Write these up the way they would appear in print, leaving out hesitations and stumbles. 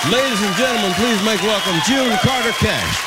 Ladies and gentlemen, please make welcome June Carter Cash.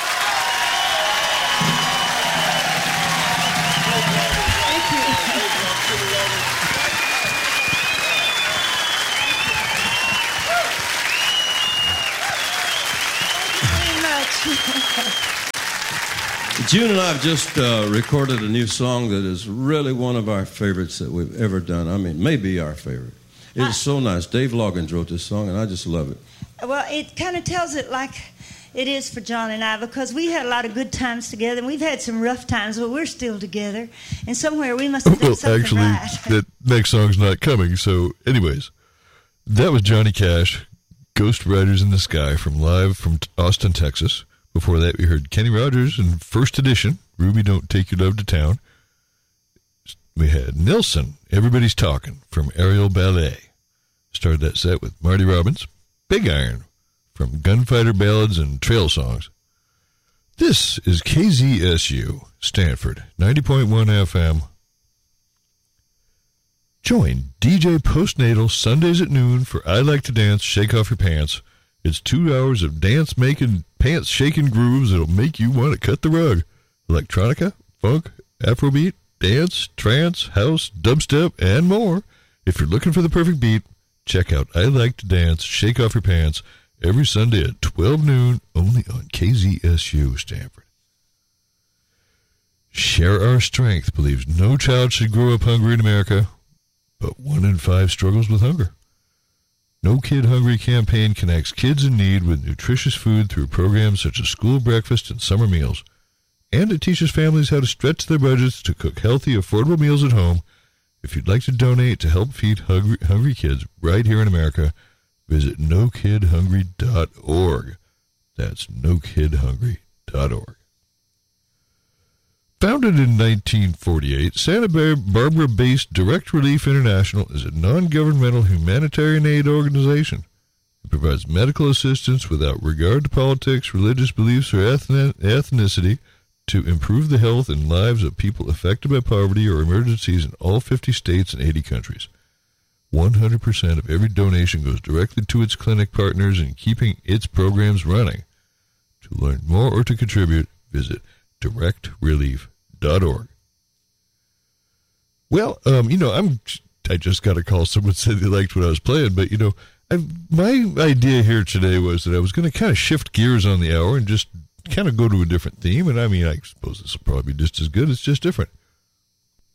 June and I have just recorded a new song that is really one of our favorites that we've ever done. I mean, maybe our favorite. It is so nice. Dave Loggins wrote this song, and I just love it. Well, it kind of tells it like it is for John and I, because we had a lot of good times together, and we've had some rough times, but we're still together. And somewhere we must have done something right. That next song's not coming. So, anyways, that was Johnny Cash, Ghost Riders in the Sky, live from Austin, Texas. Before that, we heard Kenny Rogers in First Edition, Ruby Don't Take Your Love to Town. We had Nilsson, Everybody's Talking, from Aerial Ballet. Started that set with Marty Robbins, Big Iron, from Gunfighter Ballads and Trail Songs. This is KZSU, Stanford, 90.1 FM. Join DJ Postnatal Sundays at noon for I Like to Dance, Shake Off Your Pants. It's 2 hours of dance-making, pants-shaking grooves that'll make you want to cut the rug. Electronica, funk, Afrobeat, dance, trance, house, dubstep, and more. If you're looking for the perfect beat, check out I Like to Dance, Shake Off Your Pants every Sunday at 12 noon, only on KZSU, Stanford. Share Our Strength believes no child should grow up hungry in America, but 1 in 5 struggles with hunger. No Kid Hungry campaign connects kids in need with nutritious food through programs such as school breakfast and summer meals. And it teaches families how to stretch their budgets to cook healthy, affordable meals at home. If you'd like to donate to help feed hungry kids right here in America, visit nokidhungry.org. That's nokidhungry.org. Founded in 1948, Santa Barbara-based Direct Relief International is a non-governmental humanitarian aid organization. It provides medical assistance without regard to politics, religious beliefs, or ethnicity to improve the health and lives of people affected by poverty or emergencies in all 50 states and 80 countries. 100% of every donation goes directly to its clinic partners in keeping its programs running. To learn more or to contribute, visit directrelief.org. Well, I just got a call. Someone said they liked what I was playing, but, my idea here today was that I was going to kind of shift gears on the hour and just kind of go to a different theme. And I suppose this will probably be just as good. It's just different.